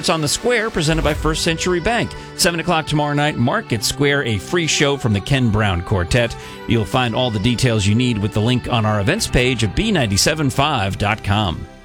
Sports on the Square, presented by First Century Bank. 7 o'clock tomorrow night, Market Square, a free show from the Ken Brown Quartet. You'll find all the details you need with the link on our events page at B975.com.